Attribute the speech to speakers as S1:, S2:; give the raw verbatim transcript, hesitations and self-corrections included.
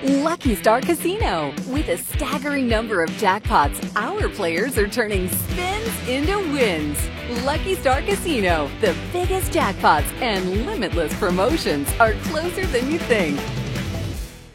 S1: Lucky Star Casino. With a staggering number of jackpots, our players are turning spins into wins. Lucky Star Casino, the biggest jackpots and limitless promotions are closer than you think.